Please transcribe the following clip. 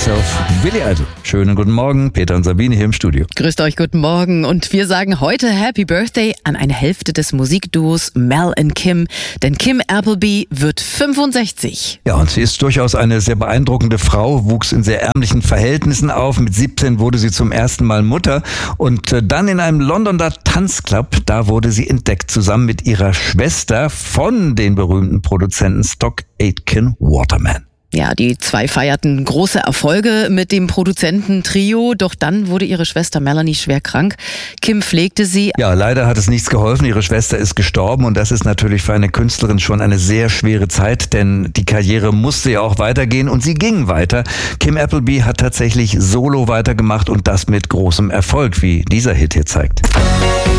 Yourself, Billy Idol. Schönen guten Morgen, Peter und Sabine hier im Studio. Grüßt euch, guten Morgen. Und wir sagen heute Happy Birthday an eine Hälfte des Musikduos Mel und Kim. Denn Kim Appleby wird 65. Ja, und sie ist durchaus eine sehr beeindruckende Frau, wuchs in sehr ärmlichen Verhältnissen auf. Mit 17 wurde sie zum ersten Mal Mutter. Und dann in einem Londoner Tanzclub, da wurde sie entdeckt, zusammen mit ihrer Schwester von den berühmten Produzenten Stock Aitken Waterman. Ja, die zwei feierten große Erfolge mit dem Produzententrio, doch dann wurde ihre Schwester Melanie schwer krank. Kim pflegte sie. Ja, leider hat es nichts geholfen. Ihre Schwester ist gestorben und das ist natürlich für eine Künstlerin schon eine sehr schwere Zeit, denn die Karriere musste ja auch weitergehen und sie ging weiter. Kim Appleby hat tatsächlich solo weitergemacht und das mit großem Erfolg, wie dieser Hit hier zeigt.